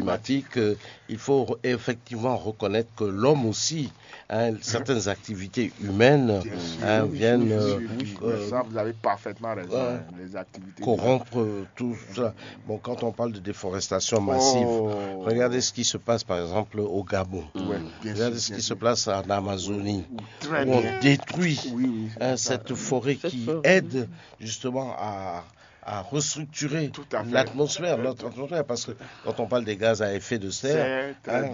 climatique, il faut effectivement reconnaître que l'homme aussi, certaines activités humaines viennent ça, vous avez parfaitement raison. Les activités corrompre tout ça. Bon, quand on parle de déforestation massive, regardez ce qui se passe par exemple au Gabon. Regardez ce qui se passe en Amazonie, où on détruit cette forêt qui aide justement à restructurer l'atmosphère, notre atmosphère, parce que quand on parle des gaz à effet de serre,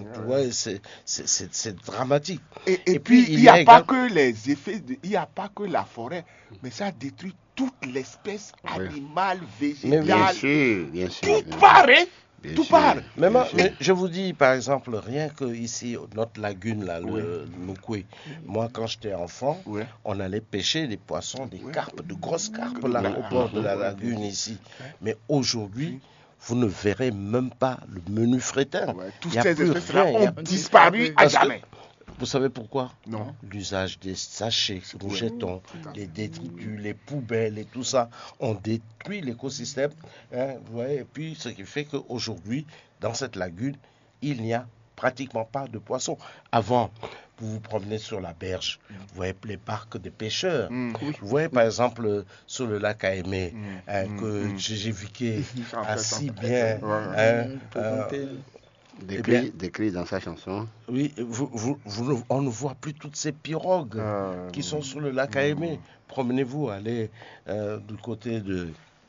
c'est dramatique. Et puis il n'y a pas que les effets, il n'y a pas que la forêt, mais ça détruit toute l'espèce animale, végétale, bien sûr, tout part, tout part. Mais je vous dis, par exemple, rien que ici, notre lagune, là, le Noukoué, moi, quand j'étais enfant, on allait pêcher des poissons, des carpes, de grosses carpes, là, au bord de la lagune, ici. Mais aujourd'hui, vous ne verrez même pas le menu frétin. Toutes ces espèces-là ont disparu à jamais. Vous savez pourquoi? Non. L'usage des sachets que nous jetons, les détritus, les poubelles et tout ça, on détruit l'écosystème. Vous voyez, et puis ce qui fait qu'aujourd'hui, dans cette lagune, il n'y a pratiquement pas de poissons. Avant, vous vous promenez sur la berge, vous voyez les barques des pêcheurs. Vous voyez par exemple sur le lac Aimé, que j'ai vu assis bien. Décrit dans sa chanson. Oui, on ne voit plus toutes ces pirogues qui sont sur le lac Aimé. Promenez-vous, allez du côté de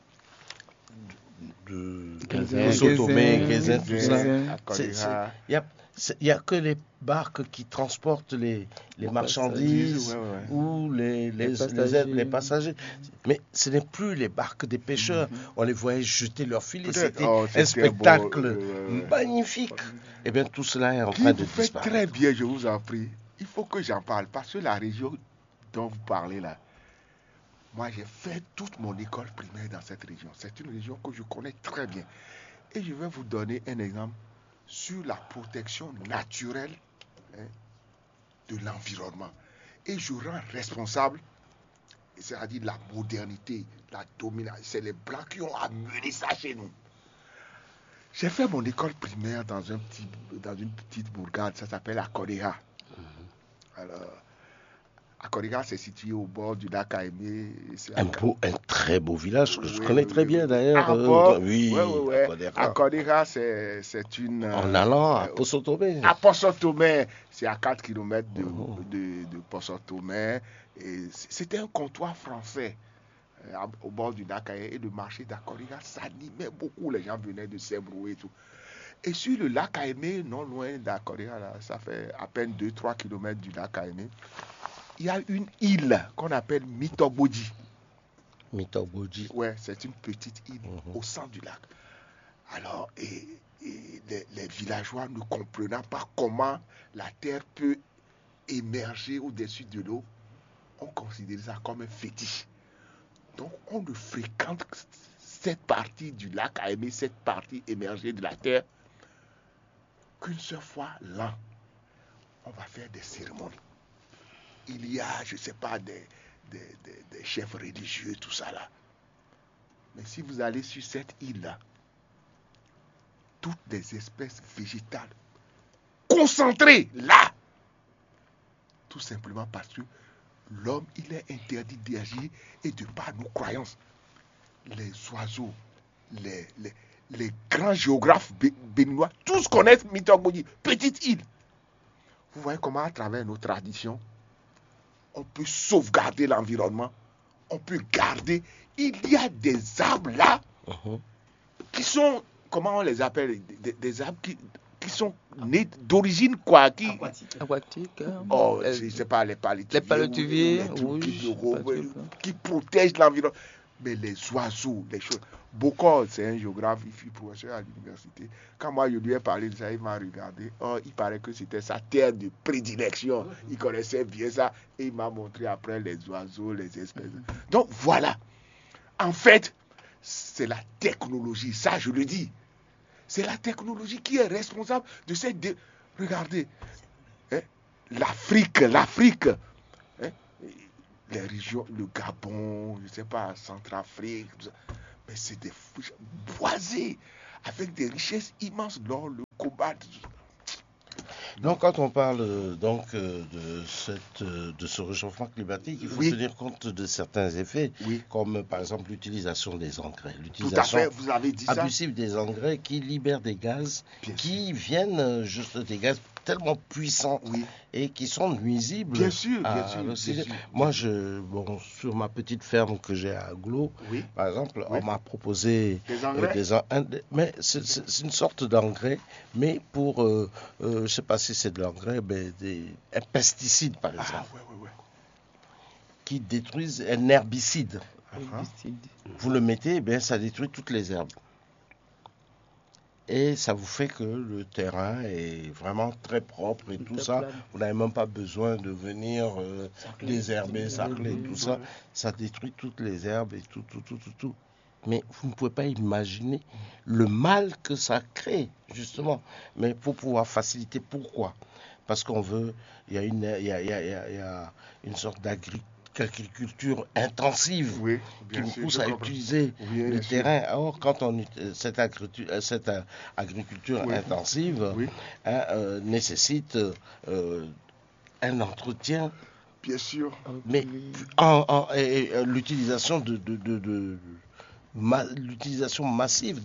Sotomé, Gézin, tout ça. Il n'y a que les barques qui transportent les marchandises ou les passagers. Mais ce n'est plus les barques des pêcheurs. On les voyait jeter leurs filets. C'était un spectacle magnifique. Et bien tout cela est en train de disparaître. Vous faites très bien, je vous en prie. Il faut que j'en parle. Parce que la région dont vous parlez là, moi j'ai fait toute mon école primaire dans cette région. C'est une région que je connais très bien. Et je vais vous donner un exemple sur la protection naturelle de l'environnement. Et je rends responsable, c'est-à-dire la modernité, la domination. C'est les Blancs qui ont amené ça chez nous. J'ai fait mon école primaire dans une petite bourgade, ça s'appelle Akodéha. Alors, Akodéha, c'est situé au bord du lac Aimé. Un très beau village que je connais très bien d'ailleurs. Akodéha, c'est une... En allant à Poso-Tomé. À Poso-Tomé, c'est à 4 km de Poso-Tomé. C'était un comptoir français au bord du lac Aimé, et le marché d'Akodéha s'animait beaucoup. Les gens venaient de Sembroué et tout. Et sur le lac Aimé, non loin d'Akodéha, ça fait à peine 2-3 km du lac Aimé, il y a une île qu'on appelle Mitogboji. Mitogboji. Ouais, c'est une petite île au centre du lac. Alors, les villageois ne comprenant pas comment la terre peut émerger au-dessus de l'eau, on considère ça comme un fétiche. Donc, on ne fréquente cette partie du lac à aimer, cette partie émergée de la terre, qu'une seule fois l'an. On va faire des cérémonies. Il y a, je ne sais pas, des chefs religieux, tout ça là. Mais si vous allez sur cette île-là, toutes les espèces végétales concentrées là, tout simplement parce que l'homme, il est interdit d'agir, et de par nos croyances, les oiseaux, les grands géographes béninois, tous connaissent Mitogboji, petite île. Vous voyez comment à travers nos traditions, on peut sauvegarder l'environnement, on peut garder. Il y a des arbres là qui sont, comment on les appelle, des arbres qui sont nés d'origine quoi, aquatiques. Oh, je ne sais pas, les palétuviers, qui protègent l'environnement. Mais les oiseaux, les choses. Bocor, c'est un géographe, il fut professeur à l'université. Quand moi je lui ai parlé de ça, il m'a regardé. Oh, il paraît que c'était sa terre de prédilection. Il connaissait bien ça. Et il m'a montré après les oiseaux, les espèces. Donc voilà. En fait, c'est la technologie. Ça, je le dis. C'est la technologie qui est responsable de cette... Regardez. L'Afrique. Les régions, le Gabon, je ne sais pas, Centrafrique, mais c'est des boisés avec des richesses immenses. L'or, le combattre. Donc, quand on parle de ce réchauffement climatique, il faut Oui. tenir compte de certains effets, Oui. comme par exemple l'utilisation des engrais, Tout à l'utilisation fait, vous avez dit ça. abusive des engrais qui libèrent des gaz Bien qui viennent juste des gaz tellement puissants Oui. et qui sont nuisibles Bien sûr, à bien sûr, bien l'oxygène. sûr. Moi, sur ma petite ferme que j'ai à Glo, Oui. par exemple, Oui. on m'a proposé Des engrais mais c'est une sorte d'engrais, mais pour, je ne sais pas si c'est de l'engrais, mais un pesticide, par exemple, Ah, ouais. qui détruisent un herbicide. Herbicide. Vous le mettez, eh ça détruit toutes les herbes. Et ça vous fait que le terrain est vraiment très propre et tout Très ça. plat. Vous n'avez même pas besoin de venir désherber, sarcler, tout ça. Ça détruit toutes les herbes et tout. Mais vous ne pouvez pas imaginer le mal que ça crée, justement. Mais pour pouvoir faciliter, pourquoi? Parce qu'on veut, il y a une sorte d'agriculture intensive Oui, qui bien nous sûr. pousse je à comprends. utiliser Oui, le bien sûr. terrain. Alors, quand cette agriculture Oui. intensive Oui. nécessite un entretien, Bien sûr. mais l'utilisation l'utilisation massive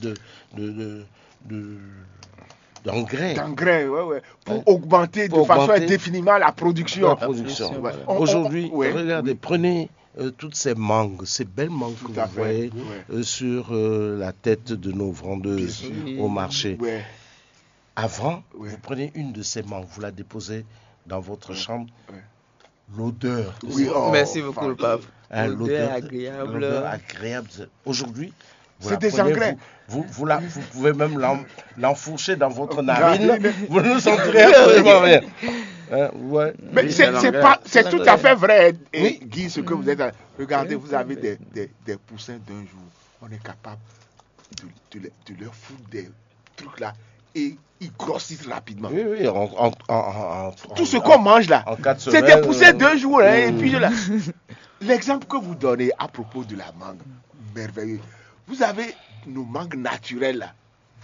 d'engrais D'engrais, ouais. Pour Hein? augmenter Pour de façon augmenter indéfiniment la la production. production. Ouais. Voilà. Aujourd'hui, ouais, regardez, oui. prenez toutes ces mangues, ces belles mangues Tout que à vous fait, voyez ouais. sur la tête de nos Bien vendeuses sûr. au marché. Ouais. Avant, Ouais. vous prenez une de ces mangues, vous la déposez dans votre Ouais. chambre. Ouais. L'odeur de Oui, cette oh, Merci beaucoup, le pape. l'odeur Agréable. agréable. Aujourd'hui, vous C'est la des prenez, engrais. vous pouvez même l'enfourcher dans votre Narine. narine. Vous ne sentirez absolument rien. Ouais. Mais Oui, c'est l'engrais. pas, c'est tout à fait vrai, Oui. Guy, ce que vous êtes. Regardez, vous avez des poussins d'un jour. On est capable de leur foutre des trucs là et ils grossissent rapidement. Oui, Tout ce qu'on mange là, en 4 c'est semaines. des poussins d'un jour. Hein, et puis l'exemple que vous donnez à propos de la mangue, merveilleux. Vous avez nos mangues naturelles là.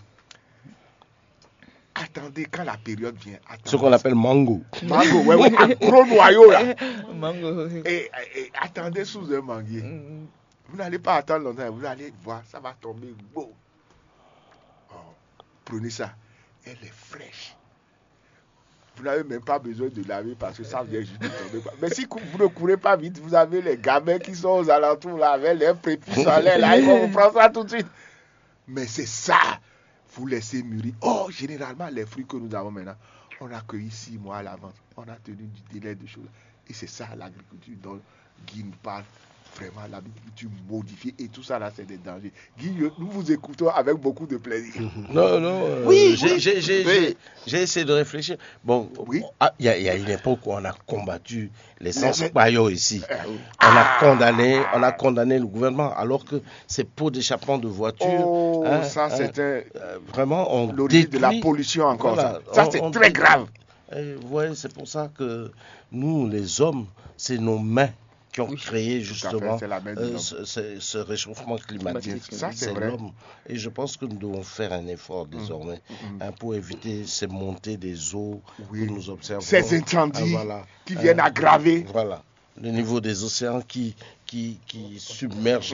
Attendez, quand la période vient, Ce qu'on appelle mango. mango, ouais, un gros noyau là. Mango. Et attendez sous un manguier. Vous n'allez pas attendre longtemps, vous allez voir, ça va tomber beau. Oh, prenez ça, elle est fraîche. Vous n'avez même pas besoin de laver parce que ça vient juste de tomber. Mais si vous ne courez pas vite, vous avez les gamins qui sont aux alentours là avec les prépuces en l'air là, ils vont vous prendre ça tout de suite. Mais c'est ça, vous laissez mûrir. Oh, généralement, les fruits que nous avons maintenant, on a cueilli 6 mois à l'avance. On a tenu du délai de choses. Et c'est ça l'agriculture dont Guy nous parle. Vraiment, l'agriculture modifiée et tout ça là, c'est des dangers. Guy, nous vous écoutons avec beaucoup de plaisir. Non, Oui, j'ai essayé de réfléchir. Bon, Oui. Il y a une époque où on a combattu l'essence Mais- paillot ici. On a condamné le gouvernement, alors que ces pots d'échappement de voitures, Oh, ça c'était vraiment, on l'origine de la détruit. pollution encore. Voilà, ça c'est on très détruit. grave. Ouais, c'est pour ça que nous, les hommes, c'est nos mains qui ont créé Tout à justement fait, c'est la main de l'homme. ce réchauffement climatique. Ça, c'est C'est vrai. l'homme. Et je pense que nous devons faire un effort désormais pour éviter ces montées des eaux Oui. que nous observons. Ces incendies Voilà. qui viennent aggraver. Voilà. Le niveau des océans qui submergent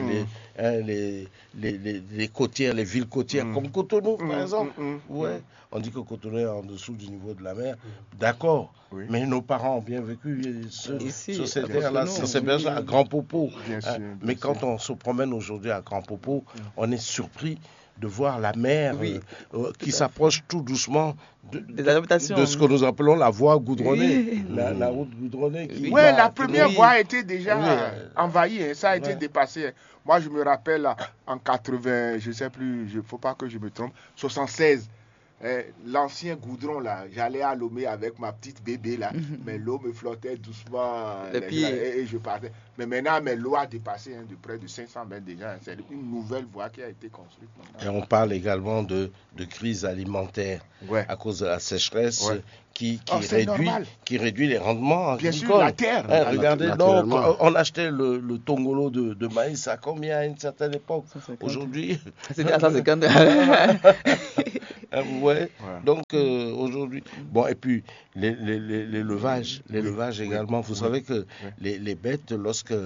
les côtières, les villes côtières, comme Cotonou, par exemple. Ouais. On dit que Cotonou est en dessous du niveau de la mer. D'accord. Oui. Mais nos parents ont bien vécu Ici, sur ces à terres-là, Cotonou, sur ces berges-là, à Grand Popo. Bien sûr, bien Mais quand sûr. on se promène aujourd'hui à Grand Popo, on est surpris de voir la mer Oui. qui s'approche tout doucement Des adaptations. de ce que nous appelons la voie goudronnée, Oui. la route goudronnée. Qui Ouais, va la tout première droit. voie a été déjà Oui, envahie, hein, ça a été ouais. dépassé. Moi, je me rappelle là, en 80, je sais plus, il ne faut pas que je me trompe, 76. L'ancien goudron là, j'allais à Lomé avec ma petite bébé là, mais l'eau me flottait doucement Les pieds. et je partais. Mais maintenant, l'eau a dépassé de près de 500 mètres déjà. Hein. C'est une nouvelle voie qui a été construite. Et on parle également de crise alimentaire Ouais. à cause de la sécheresse Ouais. qui c'est normal. réduit les rendements Bien agricoles. sûr, la terre. Regardez, naturellement. on achetait le tongolo de maïs à combien à une certaine époque? 150. Aujourd'hui, C'était à 150. ouais. Ouais. Donc aujourd'hui, bon, et puis l'élevage également. Vous savez que les bêtes, lorsque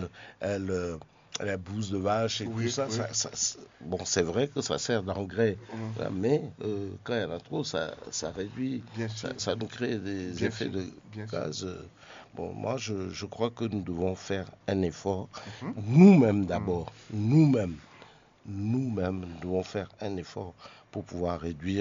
la bouse de vache et Oui, tout ça, oui. bon, c'est vrai que ça sert d'engrais, Mhm. mais quand il y en a trop, ça réduit, Bien sûr. ça nous crée des Bien effets sûr, de bien sûr. gaz. Bon, moi, je crois que nous devons faire un effort, Mhm. nous-mêmes d'abord, nous-mêmes, nous devons faire un effort pour pouvoir réduire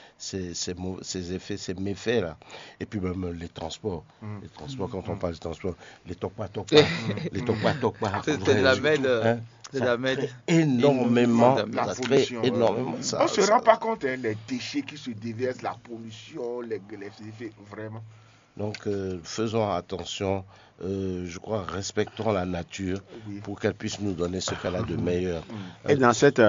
ces effets, ces méfaits-là. Et puis même les transports. Les transports, quand on parle de transport, les toc-pas, les toc-pas, C'est de la merde. hein, C'est de ça la merde. crée énormément, La ça crée pollution, ouais. énormément. On ne se rend pas compte, hein, les déchets qui se déversent, la pollution, les effets, vraiment. Donc faisons attention, je crois, respectons la nature Oui. pour qu'elle puisse nous donner ce qu'elle a de meilleur. Et dans cette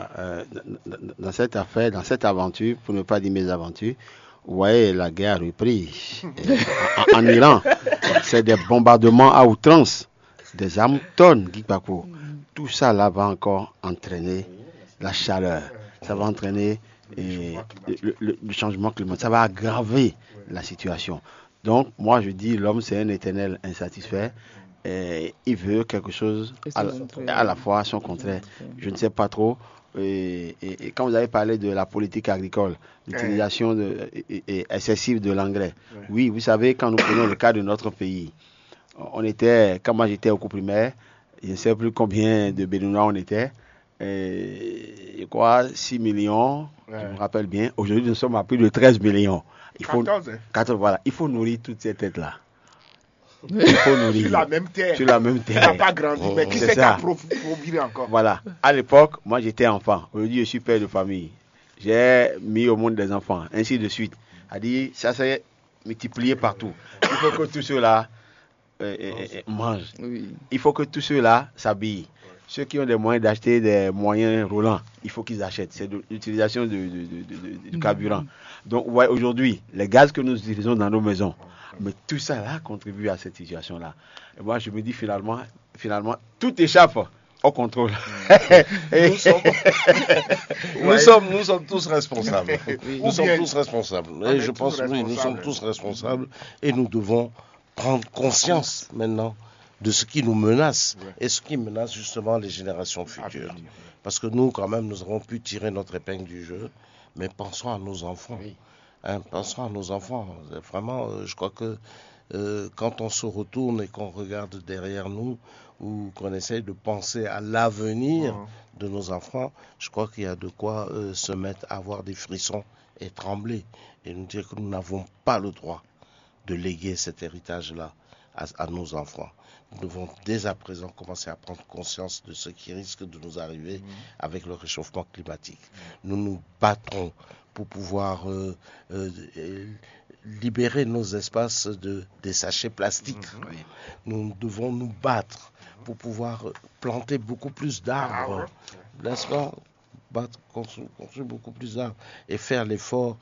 affaire, dans cette aventure, pour ne pas dire mésaventure, vous voyez, la guerre a repris. En Iran, c'est des bombardements à outrance, des armes tonnes, Guy Paco. Tout ça là va encore entraîner la chaleur. Ça va entraîner le changement climatique. Ça va aggraver la situation. Donc, moi, je dis, l'homme, c'est un éternel insatisfait. Et il veut quelque chose à la fois son contraire. Je ne sais pas trop. Et quand vous avez parlé de la politique agricole, l'utilisation excessive de l'engrais, oui, vous savez, quand nous prenons le cas de notre pays, quand moi j'étais au cours primaire, je ne sais plus combien de Béninois on était, je crois 6 millions, je me rappelle bien. Aujourd'hui, nous sommes à plus de 13 millions. 14, hein. 14, voilà. Il faut nourrir toutes ces têtes-là. Il faut nourrir. Sur la même terre. Sur la même Ça n'a terre. pas grandi, mais qui C'est sait ça. qu'approfondir encore. Voilà. À l'époque, moi j'étais enfant. Aujourd'hui, je suis père de famille. J'ai mis au monde des enfants, ainsi de suite. C'est-à-dire, ça s'est multiplié partout. Il faut que tous ceux-là mangent. Oui. Il faut que tous ceux-là s'habillent. Ceux qui ont des moyens d'acheter des moyens roulants, il faut qu'ils achètent. C'est l'utilisation du carburant. Donc, ouais, aujourd'hui, les gaz que nous utilisons dans nos maisons, mais tout ça là contribue à cette situation-là. Et moi, je me dis finalement, tout échappe au contrôle. Nous sommes tous responsables. Nous sommes tous responsables. Et je pense que oui, nous sommes tous responsables. Et nous devons prendre conscience maintenant de ce qui nous menace et ce qui menace justement les générations futures. Parce que nous, quand même, nous avons pu tirer notre épingle du jeu, mais pensons à nos enfants. Pensons à nos enfants. Vraiment, je crois que quand on se retourne et qu'on regarde derrière nous ou qu'on essaye de penser à l'avenir de nos enfants, je crois qu'il y a de quoi se mettre à avoir des frissons et trembler et nous dire que nous n'avons pas le droit de léguer cet héritage-là à nos enfants. Nous devons dès à présent commencer à prendre conscience de ce qui risque de nous arriver avec le réchauffement climatique. Nous nous battrons pour pouvoir libérer nos espaces des sachets plastiques. Nous devons nous battre pour pouvoir planter beaucoup plus d'arbres, n'est-ce pas? Construire beaucoup plus d'arbres et faire l'effort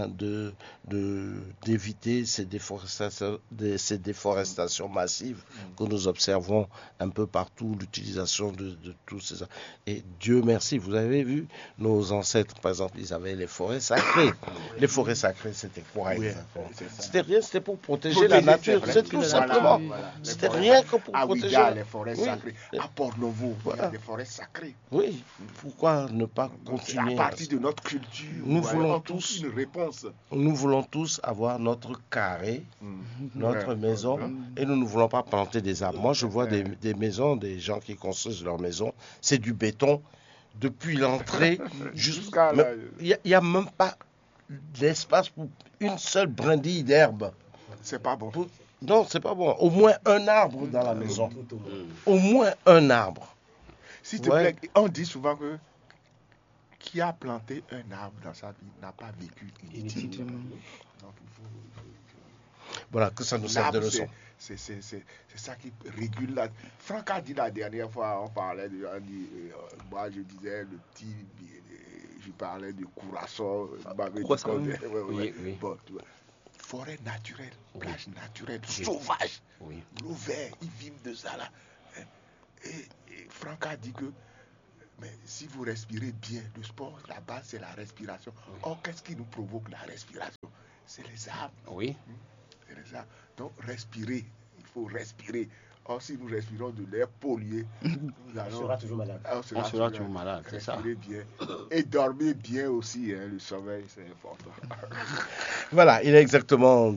d'éviter ces déforestations massives que nous observons un peu partout, l'utilisation de tous ces arbres. Et Dieu merci, vous avez vu, nos ancêtres, par exemple, ils avaient les forêts sacrées. Les forêts sacrées, c'était quoi exactement? C'était rien, c'était pour protéger la nature, c'est tout simplement. C'était rien que pour protéger les forêts sacrées. À Port-Novo, il y a des forêts sacrées. Oui, pourquoi ne pas continuer? À partir de notre culture, nous voulons tous une réponse. Nous voulons tous avoir notre carré, notre maison, et nous ne voulons pas planter des arbres. Moi, je vois des maisons, des gens qui construisent leurs maisons, c'est du béton depuis l'entrée jusqu'à... Il n'y a même pas d'espace pour une seule brindille d'herbe. C'est pas bon. Non, c'est pas bon. Au moins un arbre dans la maison. Au moins un arbre. S'il te plaît, on dit souvent que qui a planté un arbre dans sa vie n'a pas vécu inutilement. Donc il faut... Voilà, que ça nous serve de leçon. C'est ça qui régule la... Franck a dit la dernière fois, on parlait de... moi je disais le petit... Je parlais de Curaçao. Oui. Bon, forêt naturelle, plage naturelle, sauvage. L'eau verte, ils vivent de ça là. Et Franck a dit que Mais si vous respirez bien, le sport, la base, c'est la respiration. Or, qu'est-ce qui nous provoque la respiration? C'est les âmes. Oui. C'est les âmes. Donc, respirer. Il faut respirer. Or, si nous respirons de l'air pollué, On sera toujours malade. On sera toujours malade, c'est ça. Respirez bien. Et dormez bien aussi. Hein, le sommeil, c'est important. Voilà, il est exactement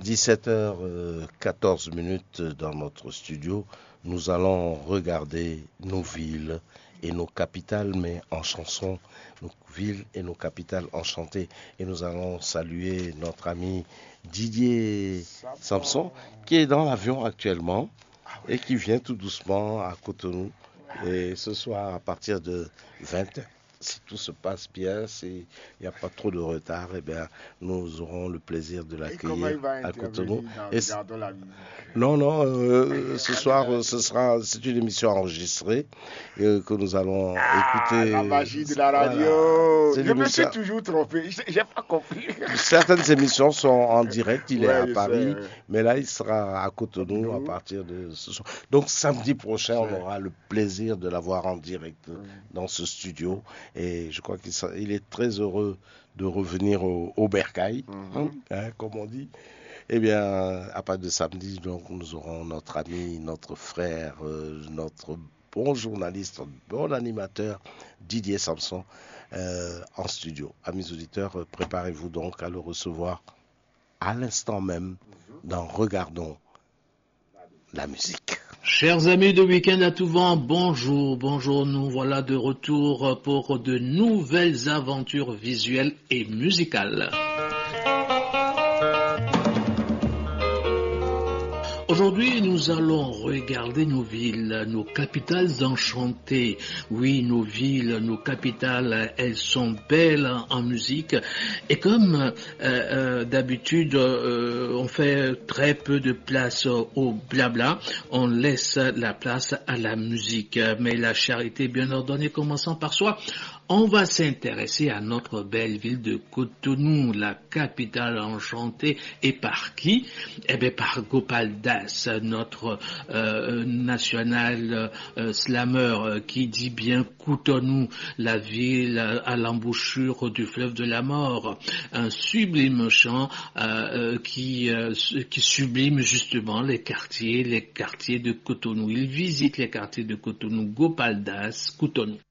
17h14 dans notre studio. Nous allons regarder nos villes et nos capitales, mais en chanson, nos villes et nos capitales enchantées. Et nous allons saluer notre ami Didier Samson, qui est dans l'avion actuellement et qui vient tout doucement à Cotonou. Et ce soir, à partir de 20h, si tout se passe bien, s'il n'y a pas trop de retard, eh bien, nous aurons le plaisir de l'accueillir à Cotonou. Non, ce soir, c'est une émission enregistrée que nous allons écouter. La magie de la radio. Voilà. Je me suis toujours trompé. J'ai pas compris. Certaines émissions sont en direct. Il est à je Paris, sais. mais là, il sera à Cotonou à partir de ce soir. Donc, samedi prochain, on aura le plaisir de l'avoir en direct dans ce studio. Et je crois qu'il est très heureux de revenir au Bercail, comme on dit. Eh bien, à partir de samedi, donc, nous aurons notre ami, notre frère, notre bon journaliste, bon animateur, Didier Samson, en studio. Amis auditeurs, préparez-vous donc à le recevoir à l'instant même dans Regardons la musique. Chers amis de Week-end à tout vent, bonjour, nous voilà de retour pour de nouvelles aventures visuelles et musicales. Aujourd'hui, nous allons regarder nos villes, nos capitales enchantées. Oui, nos villes, nos capitales, elles sont belles en musique. Et comme d'habitude, on fait très peu de place au blabla, on laisse la place à la musique. Mais la charité bien ordonnée commençant par soi, on va s'intéresser à notre belle ville de Cotonou, la capitale enchantée. Et par qui? Eh bien, par Gopal Das, notre national slammer qui dit bien Cotonou, la ville à l'embouchure du fleuve de la mort. Un sublime chant qui sublime justement les quartiers de Cotonou. Il visite les quartiers de Cotonou. Gopal Das, Cotonou.